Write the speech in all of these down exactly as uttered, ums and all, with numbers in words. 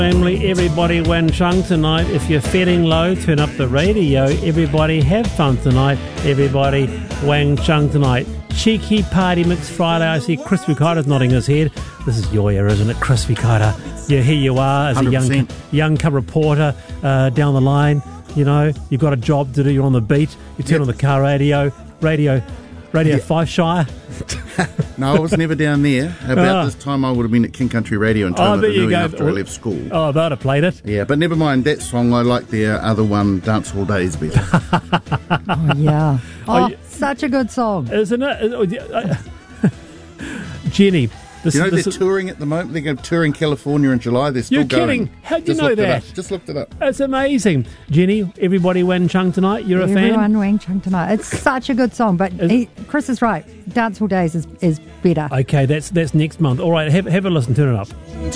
Family, everybody Wan Chang tonight. If you're feeling low, turn up the radio. Everybody have fun tonight. Everybody Wan Chang tonight. Cheeky Party Mix Friday. I see Chris Wikaita's nodding his head. This is your year, isn't it, Chris Wikaita? Yeah, here you are as one hundred percent. a young young cub reporter uh, down the line. You know, you've got a job to do. You're on the beat. You turn yep. on the car radio. Radio. Radio yep. Five Shire. No, I was never down there. About oh. this time I would have been at King Country Radio and told oh, it to do after I left school. Oh, I would have played it. Yeah, but never mind that song. I like their other one, Dance All Days, better. oh, yeah. Oh, oh, such a good song. Isn't it? Jenny. This, you know this they're is, touring at the moment? They're going to tour in California in July. They're still you're going. You're kidding. How'd you Just know that? Just looked it up. That's amazing. Jenny, everybody Wan Chang tonight. You're a Everyone fan? Everyone Wan Chang tonight. It's such a good song. But he, Chris is right. Dance All Days is, is better. Okay, that's that's next month. All right, have, have a listen. Turn it up.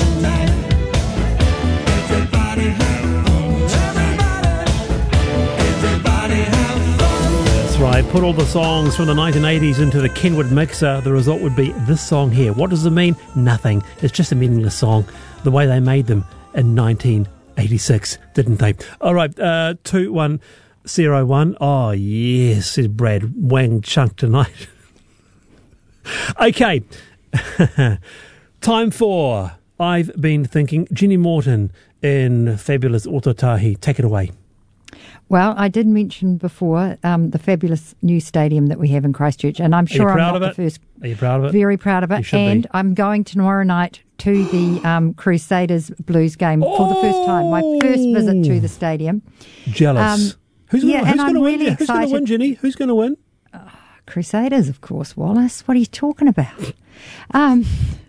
Right, put all the songs from the nineteen eighties into the Kenwood mixer. The result would be this song here. What does it mean? Nothing. It's just a meaningless song. The way they made them in nineteen eighty-six, didn't they? All right, uh, two one zero one. Oh, yes, says Brad. Wan Chang tonight. Okay. Time for I've Been Thinking. Jenny Morton in fabulous Otautahi. Take it away. Well, I did mention before um, the fabulous new stadium that we have in Christchurch, and I'm sure I'm not the first. Are you proud of it? Very proud of it. And be. I'm going tomorrow night to the um, Crusaders Blues game oh! for the first time. My first visit to the stadium. Jealous. Um, who's yeah, who's going to win? Really who's going to win, Jenny? Who's going to win? Uh, Crusaders, of course, Wallace. What are you talking about? um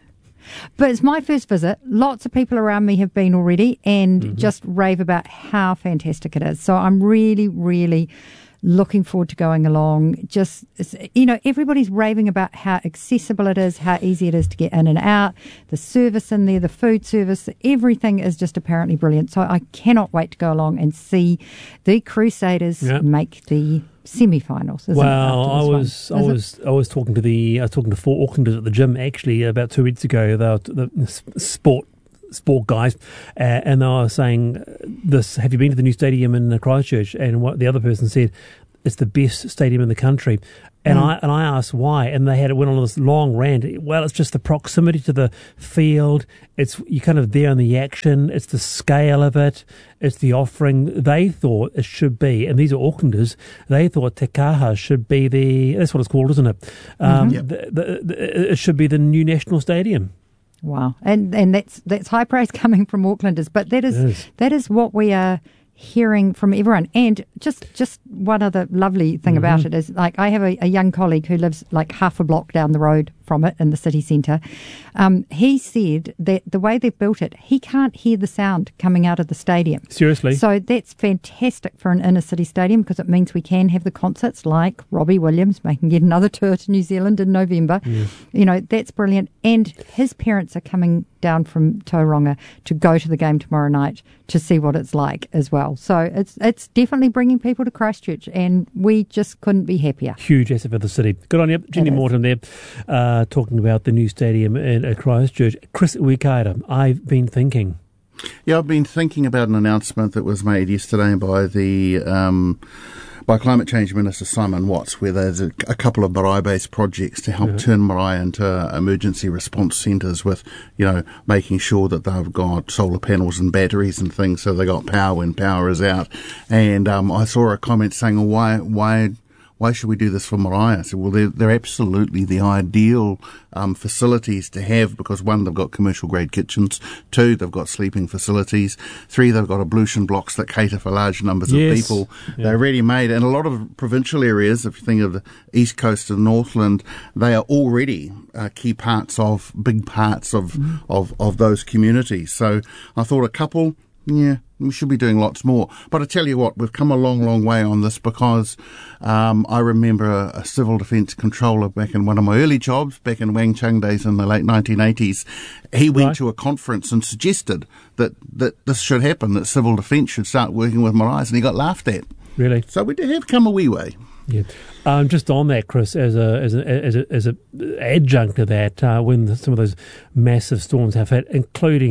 But it's my first visit. Lots of people around me have been already and mm-hmm. just rave about how fantastic it is. So I'm really, really looking forward to going along. Just, you know, everybody's raving about how accessible it is, how easy it is to get in and out, the service in there, the food service, everything is just apparently brilliant. So I cannot wait to go along and see the Crusaders yep. make the semi-finals. Well, I was, I was, it? I was talking to the, I was talking to four Aucklanders at the gym actually about two weeks ago. They were the sport, sport guys, uh, and they were saying this: have you been to the new stadium in Christchurch? And what the other person said, it's the best stadium in the country. And mm. I and I asked why, and they had went on this long rant. Well, it's just the proximity to the field. It's you're kind of there in the action. It's the scale of it. It's the offering. They thought it should be, and these are Aucklanders. They thought Te Kaha should be the. That's what it's called, isn't it? Um, mm-hmm. yep. the, the, the, it should be the new national stadium. Wow, and and that's that's high praise coming from Aucklanders, but that is, is. that is what we are hearing from everyone. And just just one other lovely thing mm-hmm. about it is, like, I have a, a young colleague who lives like half a block down the road from it in the city centre. Um, he said that the way they've built it, he can't hear the sound coming out of the stadium. Seriously? So that's fantastic for an inner city stadium because it means we can have the concerts like Robbie Williams making yet another tour to New Zealand in November. Yeah. You know, that's brilliant. And his parents are coming down from Tauranga to go to the game tomorrow night to see what it's like as well. So it's it's definitely bringing people to Christchurch, and we just couldn't be happier. Huge asset for the city. Good on you, Jenny Morton there, uh, talking about the new stadium in uh, Christchurch. Chris Wikaita, I've been thinking. Yeah, I've been thinking about an announcement that was made yesterday by the um, by Climate Change Minister Simon Watts, where there's a, a couple of marae-based projects to help yeah. turn marae into emergency response centres with, you know, making sure that they've got solar panels and batteries and things so they got power when power is out. And um, I saw a comment saying, well, why, why, why should we do this for marae? I said, well, they're, they're absolutely the ideal um, facilities to have because, one, they've got commercial-grade kitchens. Two, they've got sleeping facilities. Three, they've got ablution blocks that cater for large numbers yes. of people. Yeah. They're ready-made. And a lot of provincial areas, if you think of the East Coast and Northland, they are already uh, key parts of, big parts of, mm. of, of those communities. So I thought a couple... Yeah, we should be doing lots more. But I tell you what, we've come a long, long way on this because um, I remember a, a civil defence controller back in one of my early jobs, back in Wan Chang days in the late nineteen eighties. He went right. to a conference and suggested that, that this should happen, that civil defence should start working with marae, and he got laughed at. Really? So we have come a wee way. Yeah, um, just on that, Chris, as a as a as a, as a adjunct to that, uh, when the, some of those massive storms have hit, including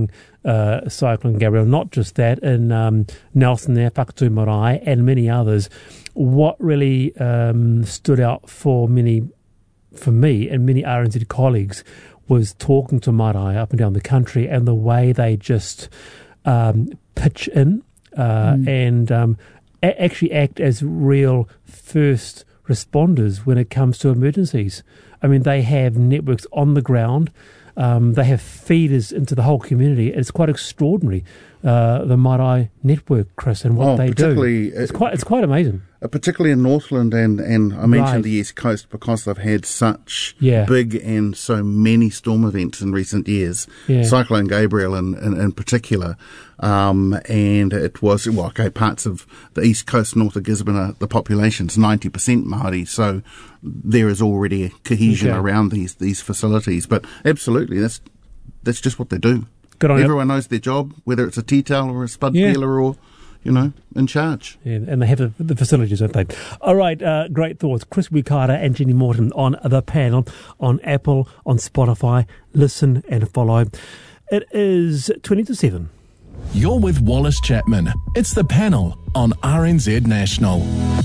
uh, Cyclone Gabrielle. Not just that, in um, Nelson there, Whakatū Marae, and many others. What really um, stood out for many, for me and many R N Z colleagues was talking to marae up and down the country and the way they just um, pitch in uh, mm. and um, a- actually act as real first responders when it comes to emergencies. I mean, they have networks on the ground. Um, they have feeders into the whole community. It's quite extraordinary, uh, the marae network, Chris, and what oh, they particularly, do. It's quite, it's quite amazing. Uh, particularly in Northland and, and I mentioned Right. the East Coast because they've had such Yeah. big and so many storm events in recent years. Yeah. Cyclone Gabrielle in, in, in particular. Um, and it was, well, okay, parts of the East Coast north of Gisborne, are, the population's ninety percent Māori, so there is already a cohesion Okay. around these, these facilities. But absolutely, that's that's just what they do. Good on you. Everyone knows their job, whether it's a tea towel or a spud Yeah. peeler or, you know, in charge. Yeah, and they have the, the facilities, don't they? All right, uh, great thoughts. Chris Wikara and Jenny Morton on the panel on Apple, on Spotify. Listen and follow. It is twenty to seven. You're with Wallace Chapman. It's the panel on R N Z National.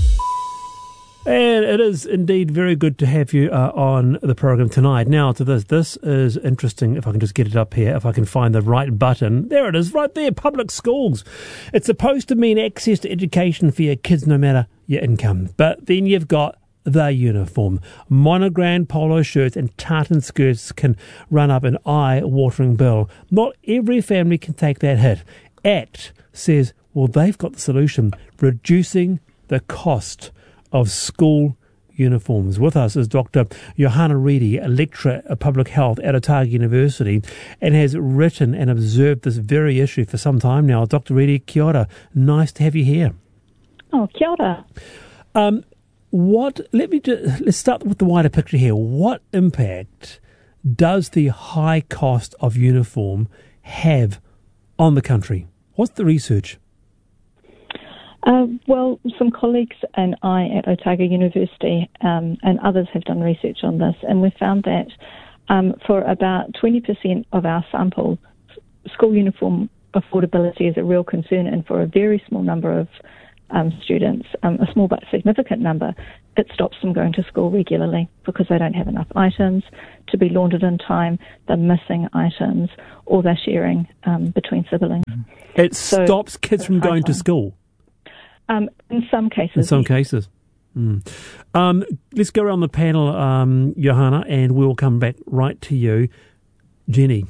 And it is indeed very good to have you uh, on the program tonight. Now to this, this is interesting. If I can just get it up here, if I can find the right button. There it is, right there, public schools. It's supposed to mean access to education for your kids no matter your income. But then you've got the uniform. Monogrammed polo shirts and tartan skirts can run up an eye-watering bill. Not every family can take that hit. ACT says, well, they've got the solution, reducing the cost of school uniforms. With us is Doctor Johanna Reedy, a lecturer of public health at Otago University, and has written and observed this very issue for some time now. Doctor Reedy, kia ora. Nice to have you here. Oh, kia ora. Um, what? Let me just, let's start with the wider picture here. What impact does the high cost of uniform have on the country? What's the research? Uh, well, some colleagues and I at Otago University um, and others have done research on this, and we found that um, for about twenty percent of our sample, school uniform affordability is a real concern, and for a very small number of um, students, um, a small but significant number, it stops them going to school regularly because they don't have enough items to be laundered in time, they're missing items, or they're sharing um, between siblings. It So, stops kids from going to time. school. Um, in some cases. In some yes. cases. Mm. Um, let's go around the panel, um, Johanna, and we'll come back right to you. Jenny.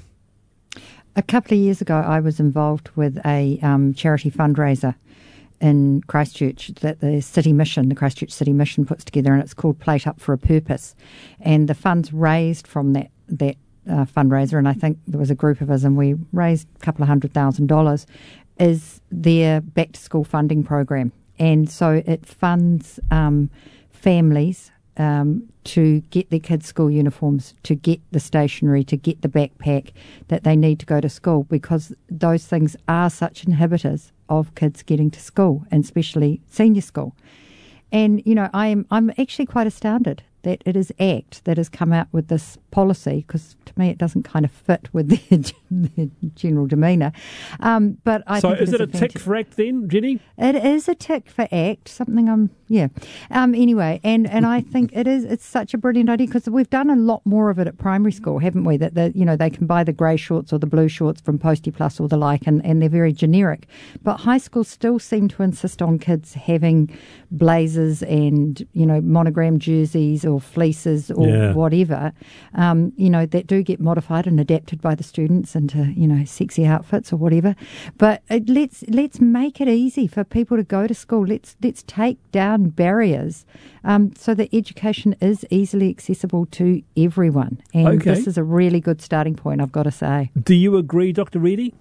A couple of years ago, I was involved with a um, charity fundraiser in Christchurch that the City Mission, the Christchurch City Mission puts together, and it's called Plate Up for a Purpose. And the funds raised from that, that uh, fundraiser, and I think there was a group of us, and we raised a couple of hundred thousand dollars, is their back-to-school funding program. And so it funds um, families um, to get their kids' school uniforms, to get the stationery, to get the backpack that they need to go to school, because those things are such inhibitors of kids getting to school, and especially senior school. And, you know, I'm, I'm actually quite astounded that it is ACT that has come out with this policy, because to me it doesn't kind of fit with their, their general demeanour. Um, but I so think is it it a tick for ACT then, Jenny? It is a tick for ACT, something I'm, yeah. Um, anyway, and, and I think it is, it's such a brilliant idea, because we've done a lot more of it at primary school, haven't we? That, the, you know, they can buy the grey shorts or the blue shorts from Postie Plus or the like, and, and they're very generic. But high schools still seem to insist on kids having blazers and, you know, monogrammed jerseys or fleeces or Yeah. whatever, um, you know, that do get modified and adapted by the students into, you know, sexy outfits or whatever. But it, let's let's make it easy for people to go to school. Let's let's take down barriers um, so that education is easily accessible to everyone. And Okay. this is a really good starting point, I've got to say. Do you agree, Doctor Reedy?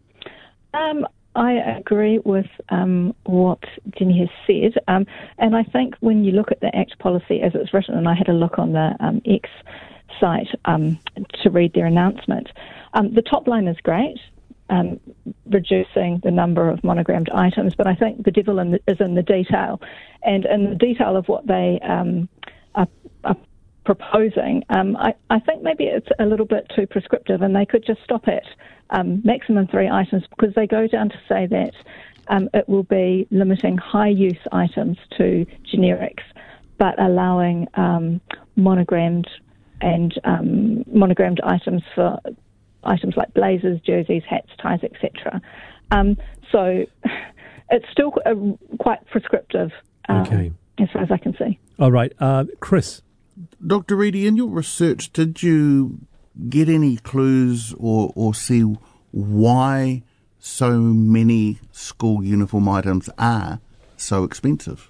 Um, I agree with um, what Jenny has said, um, and I think when you look at the ACT policy as it's written, and I had a look on the um, X site um, to read their announcement, um, the top line is great, um, reducing the number of monogrammed items, but I think the devil in the, is in the detail, and in the detail of what they um, are, are proposing, um, I, I think maybe it's a little bit too prescriptive, and they could just stop at um, maximum three items, because they go down to say that um, it will be limiting high-use items to generics, but allowing um, monogrammed and um, monogrammed items for items like blazers, jerseys, hats, ties, et cetera. Um, so it's still uh, quite prescriptive, um, okay. as far as I can see. All right, uh, Chris. Doctor Reedy, in your research, did you get any clues or, or see why so many school uniform items are so expensive?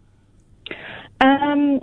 Um,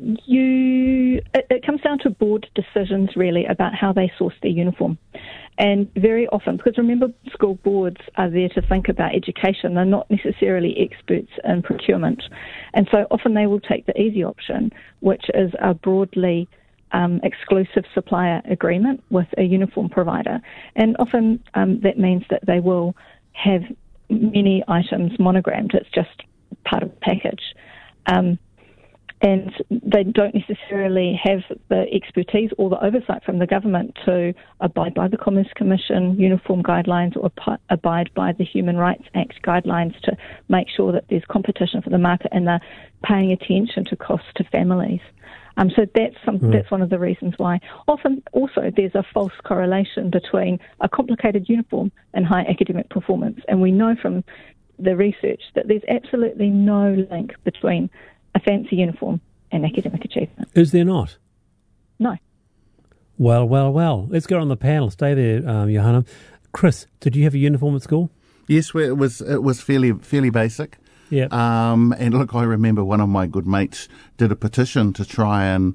you, it, it comes down to board decisions, really, about how they source their uniform. And very often, because remember, school boards are there to think about education, they're not necessarily experts in procurement. And so often they will take the easy option, which is a broadly um, exclusive supplier agreement with a uniform provider. And often um, that means that they will have many items monogrammed. It's just part of the package. Um, And they don't necessarily have the expertise or the oversight from the government to abide by the Commerce Commission uniform guidelines or abide by the Human Rights Act guidelines to make sure that there's competition for the market, and they're paying attention to costs to families. Um, so that's some, mm. that's one of the reasons why. Often also there's a false correlation between a complicated uniform and high academic performance. And we know from the research that there's absolutely no link between a fancy uniform and academic achievement. Is there not? No. Well, well, well. Let's go on the panel. Stay there, um, Johanna. Chris, did you have a uniform at school? Yes, well, it was it was fairly fairly basic. Yeah. Um, and look, I remember one of my good mates did a petition to try and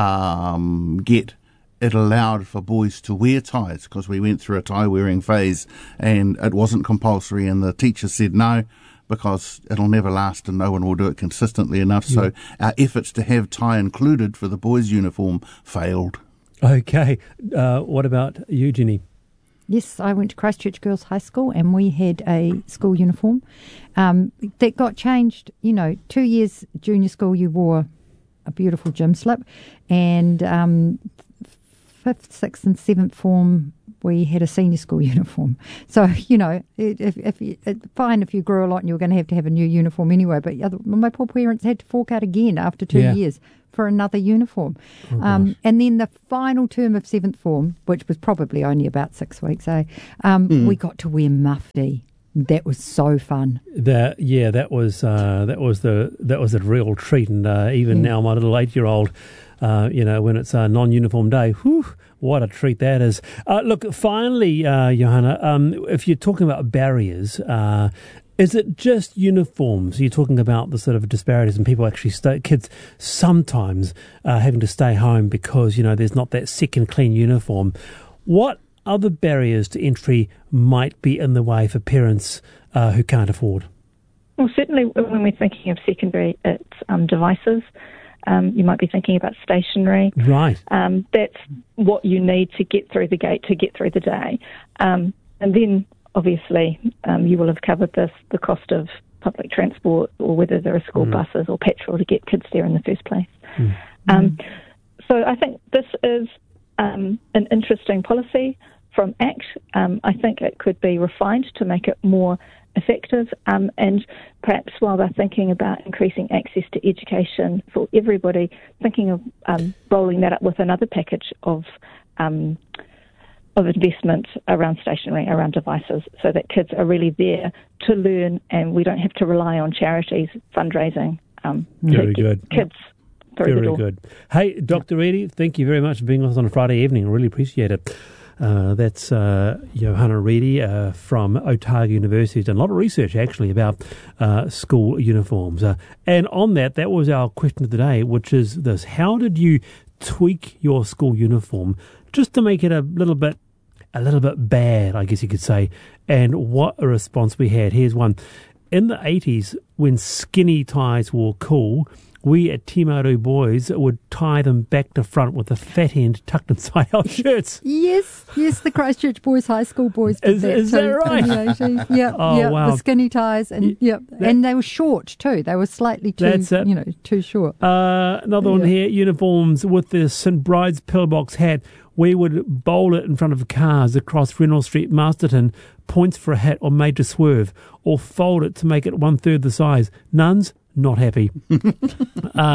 um, get it allowed for boys to wear ties, because we went through a tie wearing phase and it wasn't compulsory, and the teacher said no, because it'll never last and no one will do it consistently enough. So yeah. Our efforts to have tie included for the boys' uniform failed. Okay. Uh, what about you, Jenny? Yes, I went to Christchurch Girls High School, and we had a school uniform um, that got changed. You know, two years junior school, you wore a beautiful gym slip, and um, fifth, sixth and seventh form, we had a senior school uniform. So, you know, if, if you, it's fine if you grew a lot and you were going to have to have a new uniform anyway, but other, my poor parents had to fork out again after two yeah. years for another uniform. Oh, um, and then the final term of seventh form, which was probably only about six weeks, eh, um, mm. we got to wear mufti. That was so fun. That yeah, that was uh, that was the that was a real treat. And uh, even yeah. now, my little eight-year-old, uh, you know, when it's a non-uniform day, whew, what a treat that is. Uh, look, finally, uh, Johanna, um, if you're talking about barriers, uh, is it just uniforms? You're talking about the sort of disparities and people actually stay, kids sometimes uh, having to stay home because, you know, there's not that second clean uniform. What other barriers to entry might be in the way for parents uh, who can't afford? Well, certainly when we're thinking of secondary, it's um, devices. Um, you might be thinking about stationery. Right. Um, that's what you need to get through the gate, to get through the day. Um, and then, obviously, um, you will have covered this, the cost of public transport, or whether there are school mm. buses or petrol to get kids there in the first place. Mm. Um, so I think this is um, an interesting policy from A C T. Um, I think it could be refined to make it more effective, um, and perhaps while they're thinking about increasing access to education for everybody, thinking of um, rolling that up with another package of um, of investment around stationery, around devices, so that kids are really there to learn, and we don't have to rely on charities fundraising um, very to good. get kids through very the door. Good. Hey, Doctor Yeah. Reedy, thank you very much for being with us on a Friday evening. I really appreciate it. Uh, that's uh, Johanna Reedy uh, from Otago University. Who's done a lot of research, actually, about uh, school uniforms. Uh, and on that, that was our question of the day, which is this. How did you tweak your school uniform just to make it a little bit a little bit bad, I guess you could say? And what a response we had. Here's one. In the eighties, when skinny ties were cool, we at Timaru Boys would tie them back to front with a fat end tucked inside our shirts. Yes, yes, the Christchurch Boys High School boys did Is, that is too that right? in the eighties. Yeah, Oh, yeah, wow. the skinny ties and yeah, that- and they were short too. They were slightly too, That's it. you know, too short. Uh, another one Yeah. here, uniforms with the Saint Bride's pillbox hat. We would bowl it in front of cars across Reynolds Street, Masterton, points for a hat or made to swerve, or fold it to make it one-third the size. Nuns, not happy. uh,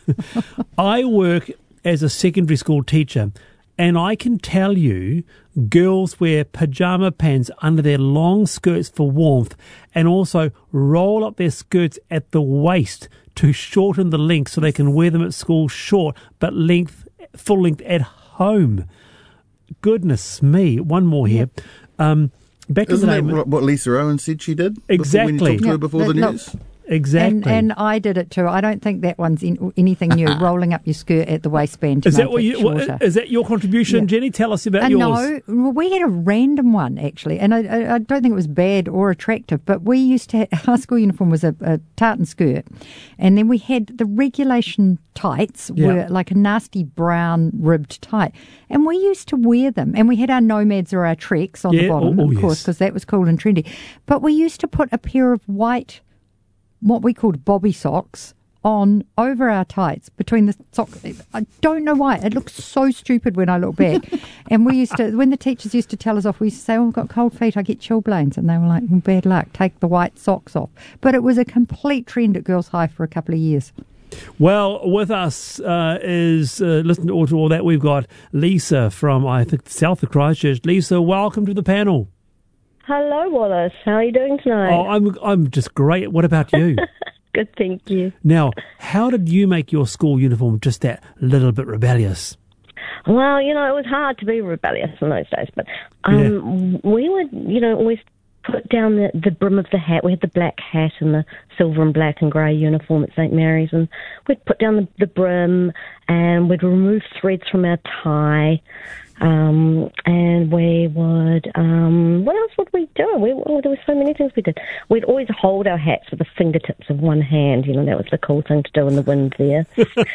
I work as a secondary school teacher, and I can tell you girls wear pyjama pants under their long skirts for warmth and also roll up their skirts at the waist to shorten the length so they can wear them at school short but length full length at home. Goodness me. One more here. Um, back Isn't in the that day, what- what Lisa Owen said she did? Before, when Exactly. you talked to Yeah, her before the but look, news? exactly. And, and I did it too. I don't think that one's in, anything new. Rolling up your skirt at the waistband to is make that what it you? shorter. What, is that your contribution, Yeah. Jenny? Tell us about Uh, yours. no, well, we had a random one actually, and I, I, I don't think it was bad or attractive. But we used to have, our school uniform was a, a tartan skirt, and then we had the regulation tights Yeah. were like a nasty brown ribbed tight, and we used to wear them. And we had our nomads or our treks on Yeah, the bottom, oh, oh, of course, yes. because that was cool and trendy. But we used to put a pair of white, what we called bobby socks, on over our tights between the socks. I don't know why. It looks so stupid when I look back. And we used to, when the teachers used to tell us off, we used to say, oh, I've got cold feet, I get chilblains. And they were like, well, bad luck, take the white socks off. But it was a complete trend at Girls High for a couple of years. Well, with us uh, is, uh, listen to all, to all that, we've got Lisa from, I think, south of Christchurch. Lisa, welcome to the panel. Hello, Wallace. How are you doing tonight? Oh, I'm I'm just great. What about you? Good, thank you. Now, how did you make your school uniform just that little bit rebellious? Well, you know, it was hard to be rebellious in those days, but um, we would, you know, always put down the, the brim of the hat. We had the black hat and the silver and black and grey uniform at Saint Mary's, and we'd put down the, the brim and we'd remove threads from our tie. Um, and we would, um, what else would we do? We, oh, there were so many things we did. We'd always hold our hats with the fingertips of one hand. You know, that was the cool thing to do in the wind there.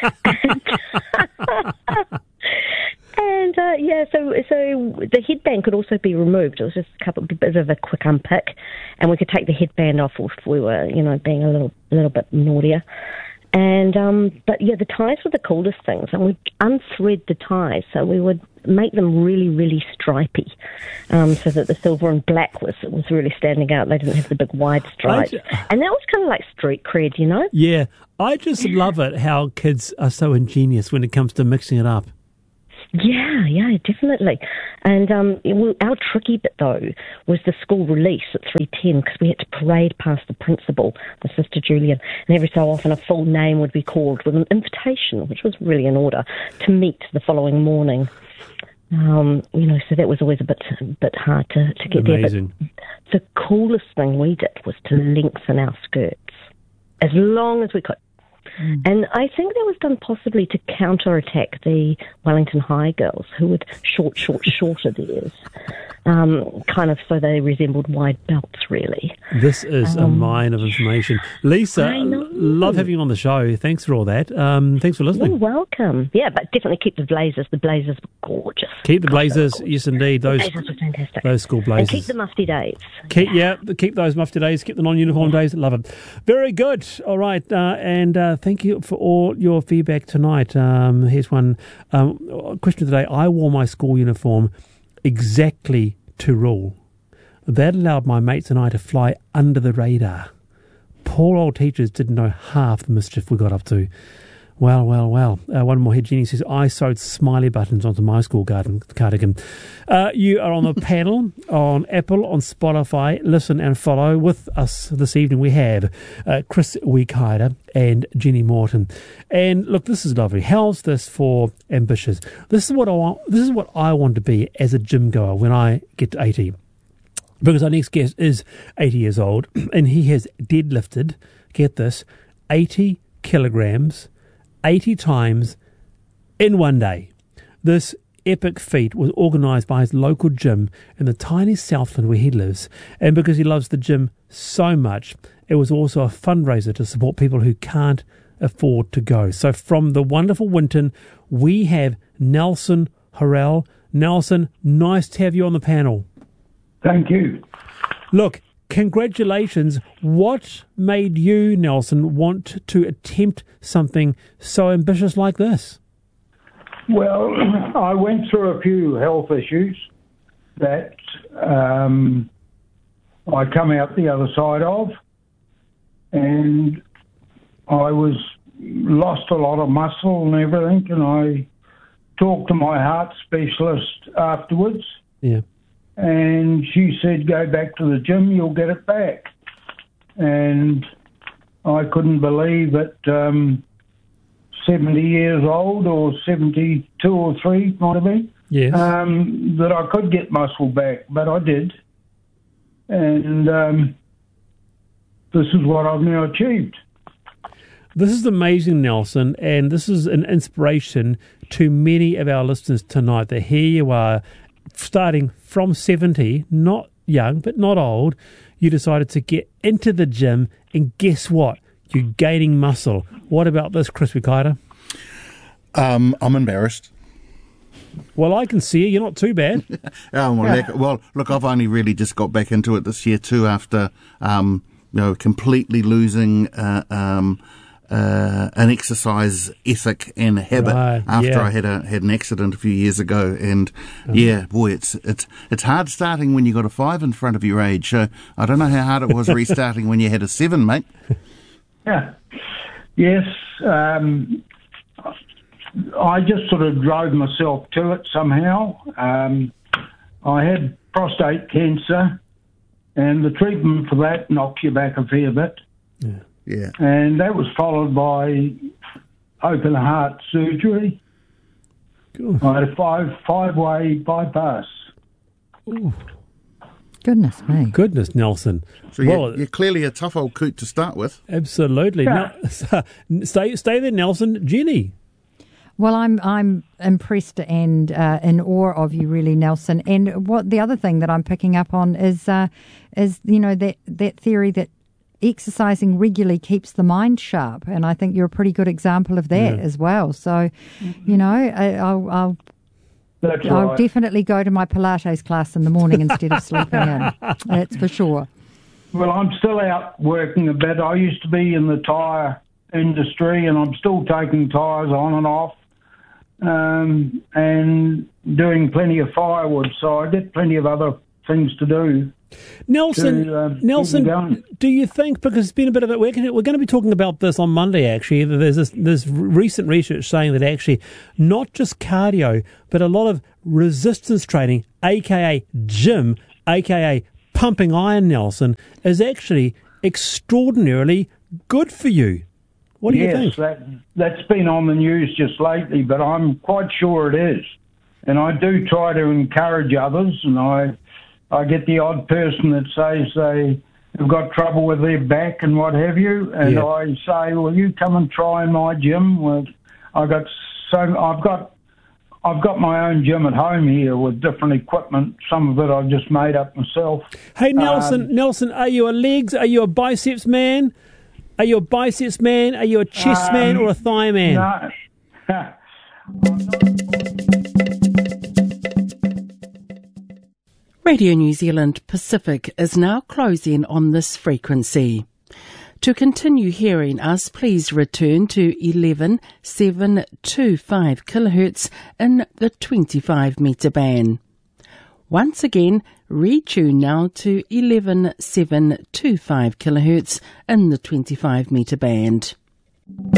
And uh, yeah, so so the headband could also be removed. It was just a couple bit of a quick unpick, and we could take the headband off if we were, you know, being a little little bit naughtier. And um, but yeah, the ties were the coolest things, and we'd unthread the ties, so we would make them really, really stripy, um, so that the silver and black was was really standing out. They didn't have the big wide stripes, ju- and that was kind of like street cred, you know. Yeah, I just love it how kids are so ingenious when it comes to mixing it up. Yeah, yeah, definitely. And um, it, well, our tricky bit, though, was the school release at three ten, because we had to parade past the principal, the Sister Julian, and every so often a full name would be called with an invitation, which was really in order, to meet the following morning. Um, you know, so that was always a bit a bit hard to, to get Amazing. there. But the coolest thing we did was to lengthen our skirts as long as we could. And I think that was done possibly to counterattack the Wellington High girls, who would short, short, shorter theirs, um, kind of so they resembled wide belts, really. This is a Um, mine of information. Lisa, I know. love having you on the show. Thanks for all that. Um, thanks for You're listening. welcome. Yeah, but definitely keep the blazers. The blazers were gorgeous. Keep the God, they were blazers. gorgeous. Yes, indeed. Those Blazers were fantastic. those school And blazers. keep the mufti days. Keep, yeah, keep those mufti days, keep the non-uniform days. Love it. Very good. All right. Uh, and uh, thank you for all your feedback tonight. Um, here's one um, question today. I wore my school uniform exactly to rule. That allowed my mates and I to fly under the radar. Poor old teachers didn't know half the mischief we got up to. Well, well, well. Uh, one more here. Jenny says, I sewed smiley buttons onto my school garden, cardigan. Uh, you are on the panel on Apple, on Spotify. Listen and follow. With us this evening we have uh, Chris Weekhider and Jenny Morton. And look, this is lovely. How's this for ambitious? This is what I want. This is what I want to be as a gym goer when I get to eighty. Because our next guest is eighty years old and he has deadlifted, get this, eighty kilograms, eighty times in one day. This epic feat was organised by his local gym in the tiny Southland where he lives. And because he loves the gym so much, it was also a fundraiser to support people who can't afford to go. So from the wonderful Winton, we have Nelson Horrell. Nelson, nice to have you on the panel. Thank you. Look, congratulations. What made you, Nelson, want to attempt something so ambitious like this? Well, I went through a few health issues that um, I come out the other side of, and I was lost a lot of muscle and everything, and I talked to my heart specialist afterwards. Yeah. And she said, go back to the gym, you'll get it back. And I couldn't believe it. Um, seventy years old, or seventy-two or three, might have been, yes. um, that I could get muscle back, but I did. And um, this is what I've now achieved. This is amazing, Nelson, and this is an inspiration to many of our listeners tonight, that here you are, starting from seventy, not young, but not old. You decided to get into the gym, and guess what? You're gaining muscle. What about this, Chris Wikaira? Um, I'm embarrassed. Well, I can see you. You're not too bad. oh, well, yeah. well, look, I've only really just got back into it this year too, after um, you know, completely losing uh, um, uh, an exercise ethic and habit right, after yeah. I had a had an accident a few years ago. And uh-huh. yeah, boy, it's it's it's hard starting when you got a five in front of your age. So I don't know how hard it was restarting when you had a seven, mate. Yeah. Yes. Um, I just sort of drove myself to it somehow. Um, I had prostate cancer, and the treatment for that knocks you back a fair bit. Yeah. Yeah. And that was followed by open heart surgery. Good. I had a five five way bypass. Ooh. Goodness me. Goodness, Nelson. So well, you're, you're clearly a tough old coot to start with. Absolutely. Yeah. No, stay, stay there, Nelson. Jenny. Well, I'm I'm impressed and uh, in awe of you, really, Nelson. And what the other thing that I'm picking up on is is, uh, is you know, that, that theory that exercising regularly keeps the mind sharp. And I think you're a pretty good example of that yeah. as well. So, you know, I, I'll... I'll That's I'll right. definitely go to my Pilates class in the morning instead of sleeping in. That's for sure. Well, I'm still out working a bit. I used to be in the tyre industry, and I'm still taking tyres on and off, um, and doing plenty of firewood. So I get plenty of other things to do. Nelson, to, uh, Nelson, do you think, because it's been a bit of it, we're going, to, we're going to be talking about this on Monday, actually, there's this, there's recent research saying that actually not just cardio, but a lot of resistance training, a k a gym, a k a pumping iron, Nelson, is actually extraordinarily good for you. What do yes, you think? That, that's been on the news just lately, but I'm quite sure it is. And I do try to encourage others, and I... I get the odd person that says they have got trouble with their back and what have you, and yeah. I say, "Well, you come and try in my gym." Well, I got so I've got I've got my own gym at home here with different equipment. Some of it I've just made up myself. Hey, Nelson, um, Nelson, are you a legs? Are you a biceps man? Are you a biceps man? Are you a chest um, man or a thigh man? No. Radio New Zealand Pacific is now closing on this frequency. To continue hearing us, please return to eleven seven twenty-five kilohertz in the twenty-five metre band. Once again, retune now to eleven seven twenty-five kilohertz in the twenty-five metre band.